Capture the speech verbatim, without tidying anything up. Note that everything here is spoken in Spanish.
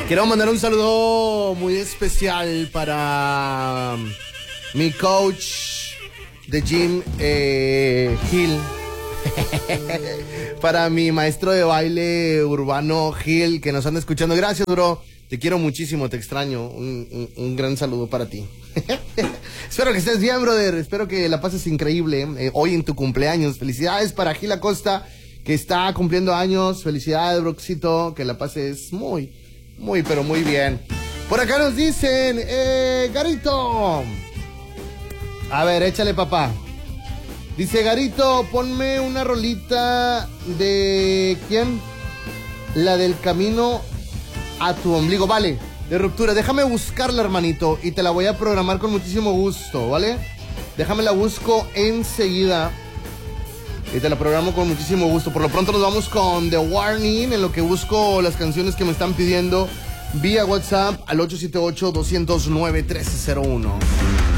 Quiero mandar un saludo muy especial para mi coach de gym, eh, Gil. Para mi maestro de baile urbano, Gil, que nos anda escuchando. Gracias, bro. Te quiero muchísimo, te extraño. Un, un, un gran saludo para ti. Espero que estés bien, brother. Espero que la pases increíble eh, hoy en tu cumpleaños. Felicidades para Gil Acosta, que está cumpliendo años. Felicidades, Broxito. Que la pases muy, muy, pero muy bien. Por acá nos dicen, eh, Garito. A ver, échale, papá. Dice Garito, ponme una rolita de... ¿quién? La del camino a tu ombligo. Vale, de Ruptura. Déjame buscarla, hermanito, y te la voy a programar con muchísimo gusto, ¿vale? Déjame la busco enseguida y te la programo con muchísimo gusto. Por lo pronto nos vamos con The Warning, en lo que busco las canciones que me están pidiendo vía WhatsApp al ocho siete ocho, dos cero nueve, uno tres cero uno.